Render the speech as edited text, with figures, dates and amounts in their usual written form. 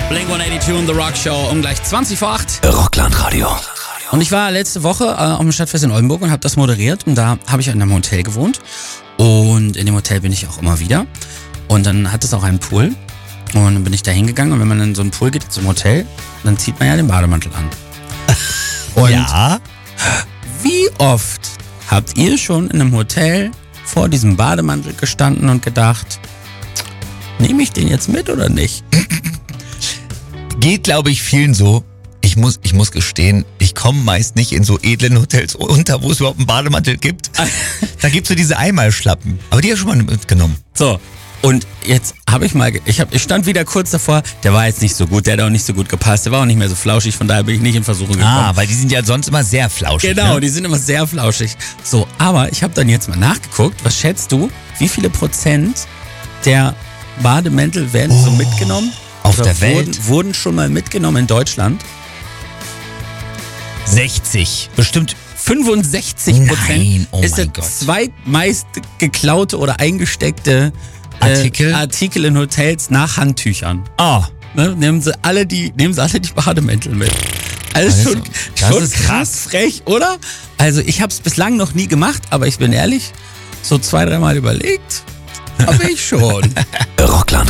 Blink-182 und The Rock Show um gleich 20 vor 8. Rockland Radio. Und ich war letzte Woche auf dem Stadtfest in Oldenburg und habe das moderiert. Und da habe ich in einem Hotel gewohnt. Und in dem Hotel bin ich auch immer wieder. Und dann hat es auch einen Pool. Und dann bin ich da hingegangen. Und wenn man in so einen Pool geht, zum Hotel, dann zieht man ja den Bademantel an. Und Ja. wie oft habt ihr schon in einem Hotel vor diesem Bademantel gestanden und gedacht, nehme ich den jetzt mit oder nicht? Geht, glaube ich, vielen so. Ich muss gestehen, ich komme meist nicht in so edlen Hotels unter, wo es überhaupt einen Bademantel gibt. Da gibt's so diese Einmalschlappen. Aber die habe ich schon mal mitgenommen. So, und jetzt ich stand wieder kurz davor, der war jetzt nicht so gut, der hat auch nicht so gut gepasst, der war auch nicht mehr so flauschig, von daher bin ich nicht in Versuchung gekommen. Weil die sind ja sonst immer sehr flauschig. Genau, ne? die sind immer sehr flauschig. So, aber ich habe dann jetzt mal nachgeguckt, was schätzt du, wie viele Prozent der Bademäntel werden so mitgenommen? Auf Oder der Welt? Wurden schon mal mitgenommen in Deutschland? 60. Bestimmt. 65% Nein, oh ist mein der Gott. zweitmeist geklaute oder eingesteckte Artikel in Hotels nach Handtüchern. Ne? Nehmen sie alle die Bademäntel mit. Also schon ist krass frech, oder? Also ich habe es bislang noch nie gemacht, aber ich bin ehrlich, so 2-3 Mal überlegt, habe ich schon. Rockland